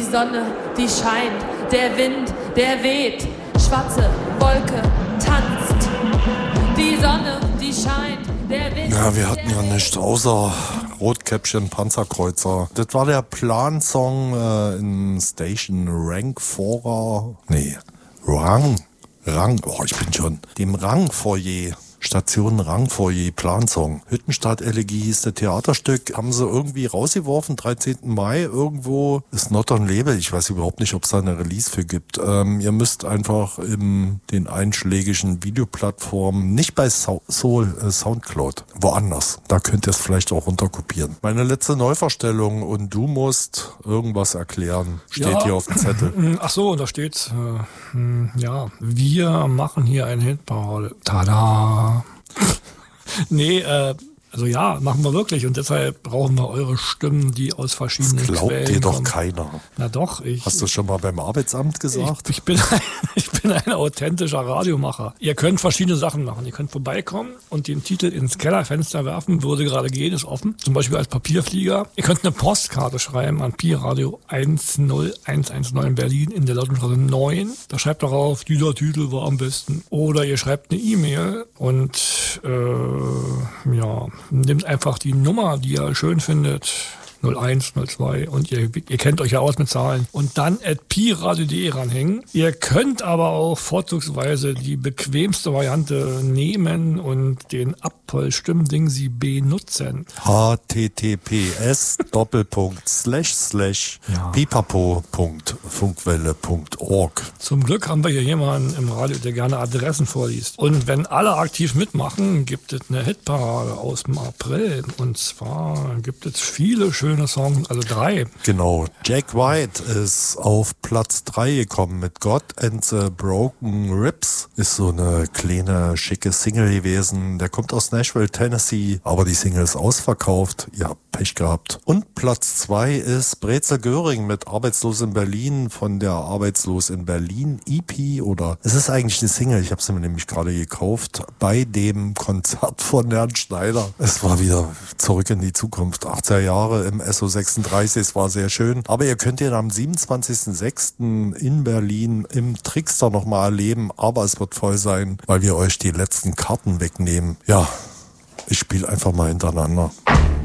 Sonne, die scheint, der Wind, der weht, schwarze Wolke tanzt. Die Sonne, die scheint, der Wind. Ja, wir hatten ja nichts außer Rotkäppchen, Panzerkreuzer. Das war der Plansong in Station Rang. Oh, ich bin schon. Dem Rangfoyer. Station Rangfoyer, Plansong. Hüttenstadt-Elegie hieß das Theaterstück. Haben sie irgendwie rausgeworfen, 13. Mai. Irgendwo ist Northern Label. Ich weiß überhaupt nicht, ob es da eine Release für gibt. Ihr müsst einfach in den einschlägigen Videoplattformen, nicht bei Soundcloud, woanders. Da könnt ihr es vielleicht auch runterkopieren. Meine letzte Neuverstellung und du musst irgendwas erklären. Steht hier auf dem Zettel. Ach so, da steht's. Wir machen hier eine Hitparade. Tada! Nee, also ja, machen wir wirklich. Und deshalb brauchen wir eure Stimmen, die aus verschiedenen Quellen kommen. Das glaubt dir doch keiner. Na doch. Hast du schon mal beim Arbeitsamt gesagt? Ich bin ein authentischer Radiomacher. Ihr könnt verschiedene Sachen machen. Ihr könnt vorbeikommen und den Titel ins Kellerfenster werfen. Würde gerade gehen, ist offen. Zum Beispiel als Papierflieger. Ihr könnt eine Postkarte schreiben an Pi Radio 10119 in Berlin in der Lautenstraße 9. Da schreibt darauf, dieser Titel war am besten. Oder ihr schreibt eine E-Mail und nehmt einfach die Nummer, die ihr schön findet, 01, 02 und ihr kennt euch ja aus mit Zahlen und dann @piradio.de ranhängen. Ihr könnt aber auch vorzugsweise die bequemste Variante nehmen und den Abvollstimmding sie benutzen. https://pipapo.funkwelle.org. Zum Glück haben wir hier jemanden im Radio, der gerne Adressen vorliest. Und wenn alle aktiv mitmachen, gibt es eine Hitparade aus dem April. Und zwar gibt es viele schöne Songs, also 3. Genau. Jack White ist auf Platz 3 gekommen mit God and the Broken Ribs. Ist so eine kleine, schicke Single gewesen. Der kommt aus Nashville, Tennessee, aber die Single ist ausverkauft. Ihr habt Pech gehabt. Und Platz 2 ist Brezel Göring mit Arbeitslos in Berlin von der Arbeitslos in Berlin EP oder es ist eigentlich eine Single. Ich habe sie mir nämlich gerade gekauft bei dem Konzert von Herrn Schneider. Es war wieder zurück in die Zukunft. 80er Jahre im SO36. Es war sehr schön. Aber ihr könnt ihn am 27.06. in Berlin im Trickster nochmal erleben. Aber es wird voll sein, weil wir euch die letzten Karten wegnehmen. Ja, ich spiele einfach mal hintereinander.